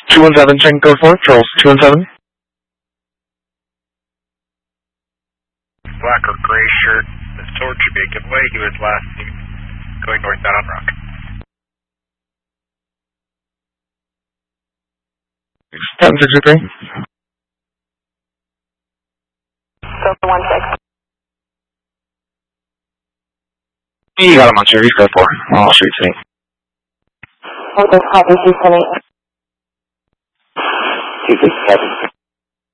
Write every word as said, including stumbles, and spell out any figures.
two one seven, check code four, Charles, two one seven. Black or gray shirt, the sword should be a giveaway. He was last seen going northbound on Rock. ten sixty-three. seven one six. You got him on Cherry, code four. I'll shoot you. Okay, copy, two seven eight.